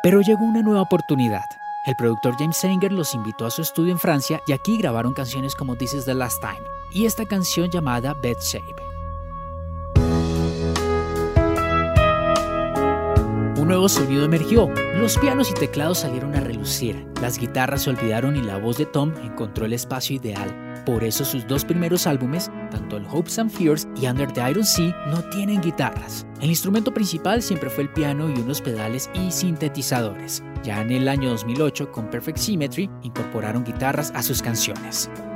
Pero llegó una nueva oportunidad. El productor James Sanger los invitó a su estudio en Francia y aquí grabaron canciones como This Is the Last Time y esta canción llamada Bed Shape. Un nuevo sonido emergió, los pianos y teclados salieron a relucir, las guitarras se olvidaron y la voz de Tom encontró el espacio ideal. Por eso sus dos primeros álbumes, tanto el Hopes and Fears y Under the Iron Sea, no tienen guitarras. El instrumento principal siempre fue el piano y unos pedales y sintetizadores. Ya en el año 2008, con Perfect Symmetry, incorporaron guitarras a sus canciones.